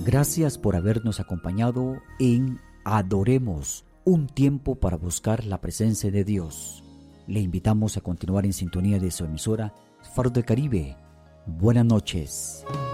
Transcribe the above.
Gracias por habernos acompañado en Adoremos, un tiempo para buscar la presencia de Dios. Le invitamos a continuar en sintonía de su emisora Faro del Caribe. Buenas noches.